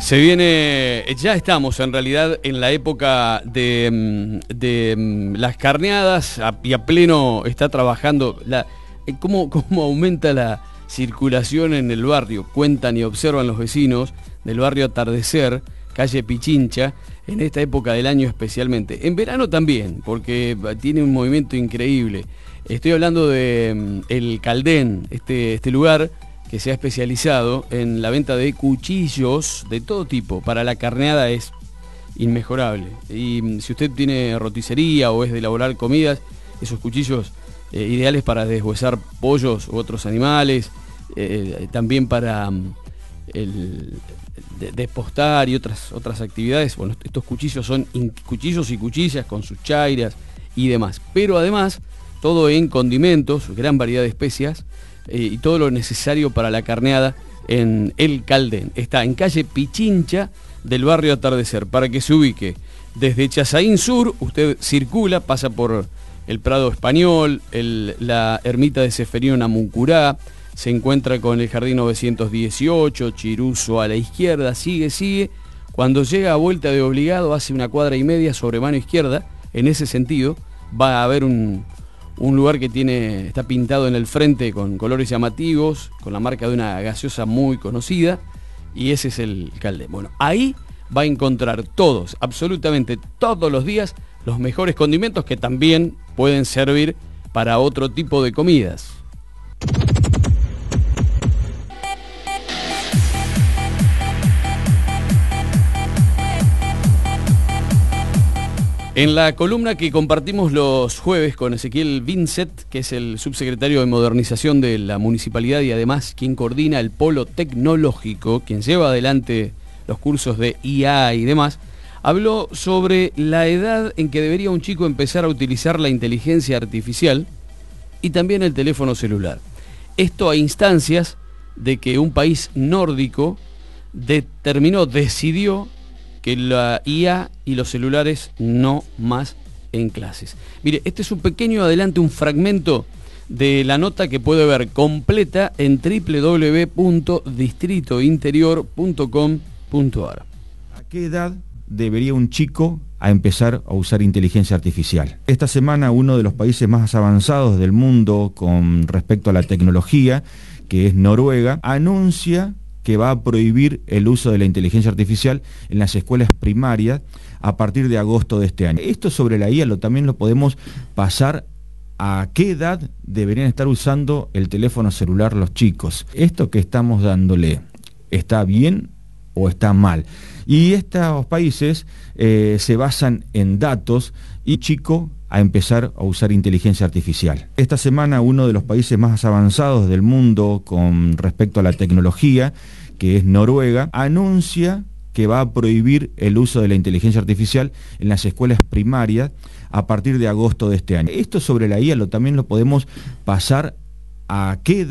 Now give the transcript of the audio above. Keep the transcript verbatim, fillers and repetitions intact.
Se viene, ya estamos en realidad en la época de, de las carneadas y a pleno está trabajando. La, ¿cómo, ¿Cómo aumenta la circulación en el barrio? Cuentan y observan los vecinos del barrio Atardecer, calle Pichincha, en esta época del año especialmente. En verano también, porque tiene un movimiento increíble. Estoy hablando de El Caldén, este, este lugar que se ha especializado en la venta de cuchillos de todo tipo. Para la carneada es inmejorable. Y si usted tiene roticería o es de elaborar comidas, esos cuchillos eh, ideales para deshuesar pollos u otros animales, eh, también para um, el, de, despostar y otras, otras actividades. Bueno, estos cuchillos son cuchillos y cuchillas con sus chairas y demás. Pero además, todo en condimentos, gran variedad de especias, Eh, y todo lo necesario para la carneada en El Caldén. Está en calle Pichincha del barrio Atardecer. Para que se ubique, desde Chazaín Sur, usted circula, pasa por el Prado Español, el, la ermita de Seferino Namuncurá, se encuentra con el Jardín novecientos dieciocho, Chiruso a la izquierda, sigue, sigue. Cuando llega a Vuelta de Obligado, hace una cuadra y media sobre mano izquierda. En ese sentido, va a haber un... Un lugar que tiene, está pintado en el frente con colores llamativos, con la marca de una gaseosa muy conocida, y ese es El Caldén. Bueno, ahí va a encontrar todos, absolutamente todos los días, los mejores condimentos que también pueden servir para otro tipo de comidas. En la columna que compartimos los jueves con Ezequiel Vincent, que es el subsecretario de Modernización de la Municipalidad y además quien coordina el polo tecnológico, quien lleva adelante los cursos de I A y demás, habló sobre la edad en que debería un chico empezar a utilizar la inteligencia artificial y también el teléfono celular. Esto a instancias de que un país nórdico determinó, decidió que la I A y los celulares no más en clases. Mire, este es un pequeño adelanto, un fragmento de la nota que puede ver completa en doble u doble u doble u punto distrito interior punto com punto a r. ¿A qué edad debería un chico a empezar a usar inteligencia artificial? Esta semana uno de los países más avanzados del mundo con respecto a la tecnología, que es Noruega, anuncia que va a prohibir el uso de la inteligencia artificial en las escuelas primarias a partir de agosto de este año. Esto sobre la I A lo, también lo podemos pasar a qué edad deberían estar usando el teléfono celular los chicos. ¿Esto que estamos dándole está bien o está mal? Y estos países eh, se basan en datos y chico a empezar a usar inteligencia artificial. Esta semana uno de los países más avanzados del mundo con respecto a la tecnología, que es Noruega, anuncia que va a prohibir el uso de la inteligencia artificial en las escuelas primarias a partir de agosto de este año. Esto sobre la I A lo, también lo podemos pasar a qué edad